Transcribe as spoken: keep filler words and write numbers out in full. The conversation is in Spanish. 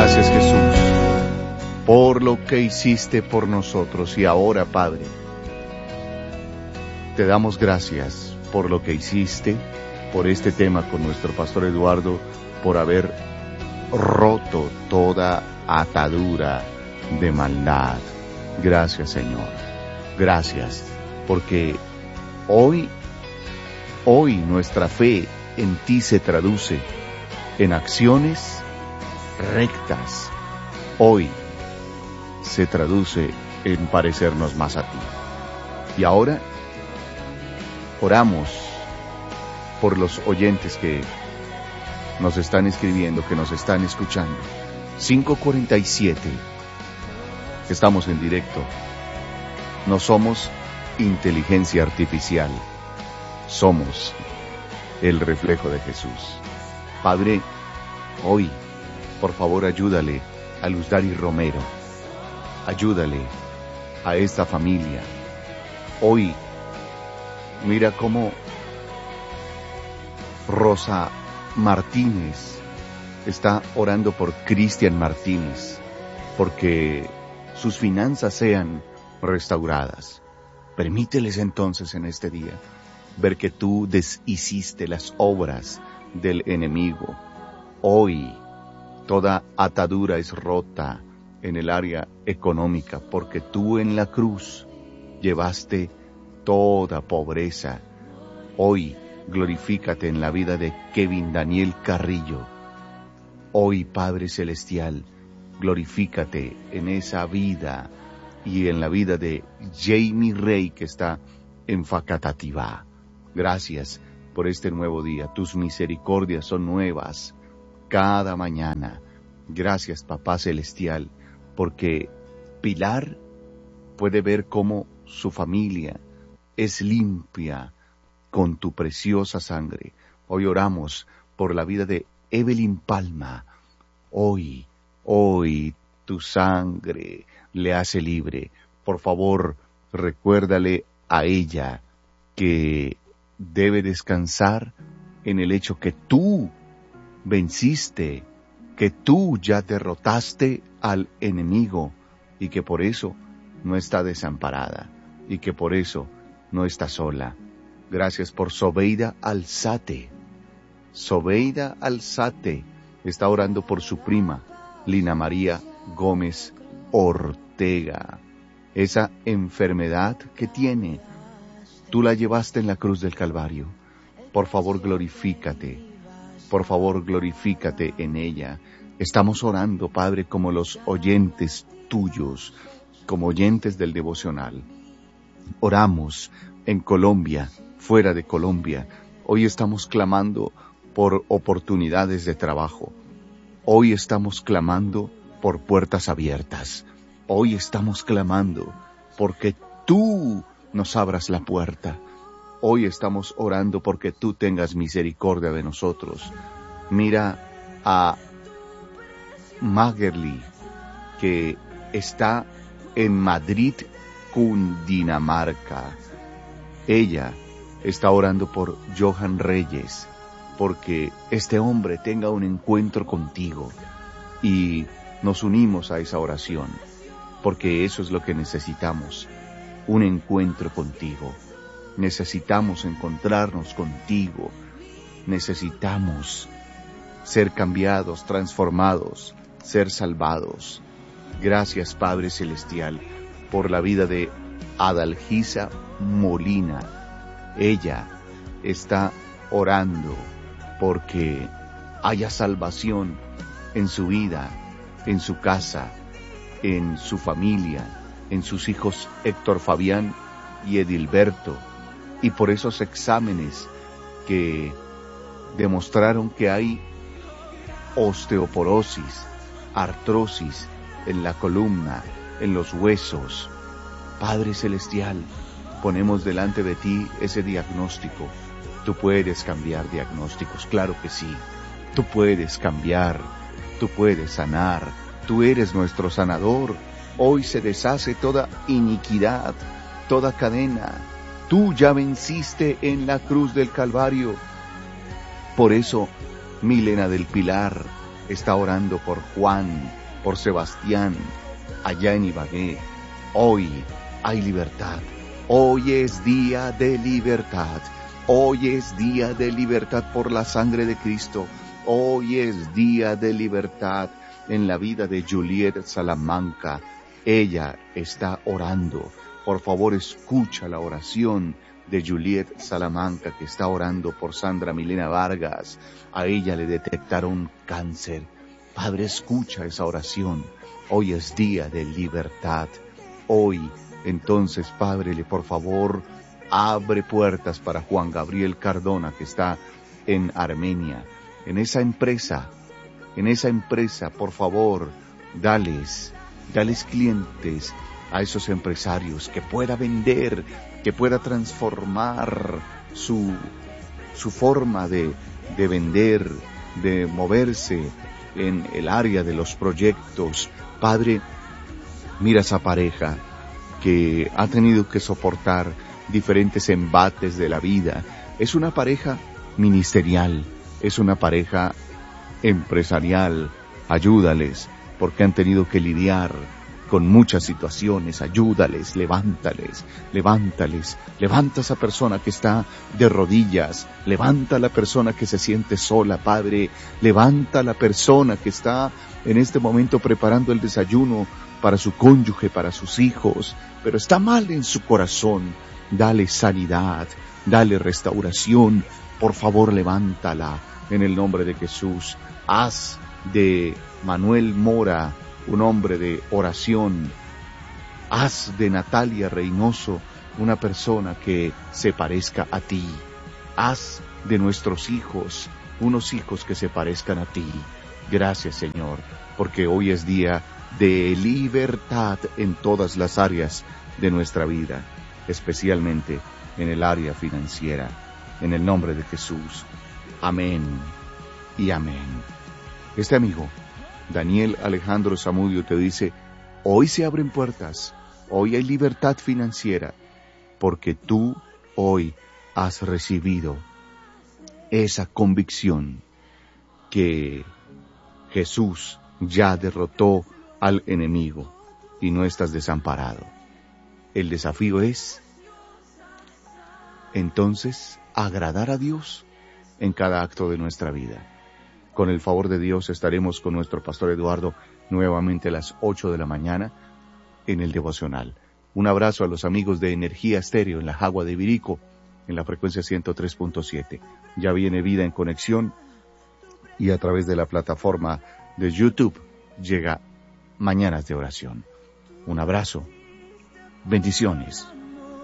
Gracias, Jesús, por lo que hiciste por nosotros. Y ahora, Padre, te damos gracias por lo que hiciste, por este tema con nuestro pastor Eduardo, por haber roto toda atadura de maldad. Gracias, Señor. Gracias, porque hoy, hoy nuestra fe en ti se traduce en acciones rectas. Hoy se traduce en parecernos más a ti. Y ahora oramos por los oyentes que nos están escribiendo, que nos están escuchando. cinco cuarenta y siete, estamos en directo. No somos inteligencia artificial, somos el reflejo de Jesús. Padre, hoy, por favor, ayúdale a Luzdari Romero, ayúdale a esta familia. Hoy, mira cómo Rosa Martínez está orando por Cristian Martínez, porque sus finanzas sean restauradas. Permíteles entonces en este día ver que tú deshiciste las obras del enemigo. Hoy toda atadura es rota en el área económica, porque tú en la cruz llevaste toda pobreza. Hoy glorifícate en la vida de Kevin Daniel Carrillo. Hoy, Padre Celestial, glorifícate en esa vida y en la vida de Jamie Rey, que está en Facatativá. Gracias por este nuevo día. Tus misericordias son nuevas cada mañana. Gracias, Papá Celestial, porque Pilar puede ver cómo su familia es limpia con tu preciosa sangre. Hoy oramos por la vida de Evelyn Palma. Hoy, hoy tu sangre le hace libre. Por favor, recuérdale a ella que debe descansar en el hecho que tú venciste, que tú ya derrotaste al enemigo y que por eso no está desamparada y que por eso no está sola. Gracias por Sobeida Alzate. Sobeida Alzate está orando por su prima, Lina María Gómez Ortega. Esa enfermedad que tiene, tú la llevaste en la cruz del Calvario. Por favor, glorifícate. Por favor, glorifícate en ella. Estamos orando, Padre, como los oyentes tuyos, como oyentes del devocional. Oramos en Colombia, fuera de Colombia. Hoy estamos clamando por oportunidades de trabajo. Hoy estamos clamando por puertas abiertas. Hoy estamos clamando porque tú nos abras la puerta. Hoy estamos orando porque tú tengas misericordia de nosotros. Mira a Magerly, que está en Madrid, Cundinamarca. Ella está orando por Johan Reyes, porque este hombre tenga un encuentro contigo, y nos unimos a esa oración, porque eso es lo que necesitamos, un encuentro contigo. Necesitamos encontrarnos contigo, necesitamos ser cambiados, transformados, ser salvados. Gracias, Padre Celestial, por la vida de Adalgisa Molina. Ella está orando porque haya salvación en su vida, en su casa, en su familia, en sus hijos Héctor Fabián y Edilberto, y por esos exámenes que demostraron que hay osteoporosis, artrosis en la columna, en los huesos. Padre Celestial, ponemos delante de ti ese diagnóstico. Tú puedes cambiar diagnósticos, claro que sí. Tú puedes cambiar, tú puedes sanar, tú eres nuestro sanador. Hoy se deshace toda iniquidad, toda cadena. Tú ya venciste en la cruz del Calvario. Por eso, Milena del Pilar está orando por Juan, por Sebastián, allá en Ibagué. Hoy hay libertad. Hoy es día de libertad. Hoy es día de libertad por la sangre de Cristo. Hoy es día de libertad en la vida de Juliet Salamanca. Ella está orando. Por favor, escucha la oración de Juliet Salamanca, que está orando por Sandra Milena Vargas. A ella le detectaron cáncer. Padre, escucha esa oración. Hoy es día de libertad. Hoy, entonces, Padre, le por favor, abre puertas para Juan Gabriel Cardona, que está en Armenia. En esa empresa, en esa empresa, por favor, dales, dales clientes a esos empresarios, que pueda vender, que pueda transformar su, su forma de, de vender, de moverse en el área de los proyectos. Padre, mira esa pareja que ha tenido que soportar diferentes embates de la vida. Es una pareja ministerial, es una pareja empresarial. Ayúdales, porque han tenido que lidiar con muchas situaciones. Ayúdales, levántales, levántales. Levanta a esa persona que está de rodillas. Levanta a la persona que se siente sola, Padre. Levanta a la persona que está en este momento preparando el desayuno para su cónyuge, para sus hijos, pero está mal en su corazón. Dale sanidad, dale restauración. Por favor, levántala en el nombre de Jesús. Haz de Manuel Mora un hombre de oración. Haz de Natalia Reynoso una persona que se parezca a ti. Haz de nuestros hijos unos hijos que se parezcan a ti. Gracias, Señor, porque hoy es día de libertad en todas las áreas de nuestra vida, especialmente en el área financiera. En el nombre de Jesús. Amén y amén. Este amigo, Daniel Alejandro Zamudio, te dice: hoy se abren puertas, hoy hay libertad financiera, porque tú hoy has recibido esa convicción que Jesús ya derrotó al enemigo y no estás desamparado. El desafío es, entonces, agradar a Dios en cada acto de nuestra vida. Con el favor de Dios estaremos con nuestro pastor Eduardo nuevamente a las ocho de la mañana en el devocional. Un abrazo a los amigos de Energía Estéreo en la Jagua de Ibirico, en la frecuencia ciento tres punto siete. Ya viene Vida en Conexión y a través de la plataforma de YouTube llega Mañanas de Oración. Un abrazo. Bendiciones.